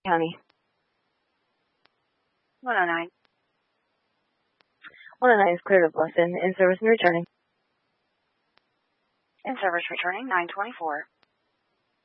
County. 109. 109 is cleared of Bluffton. In service and returning. In service returning 924.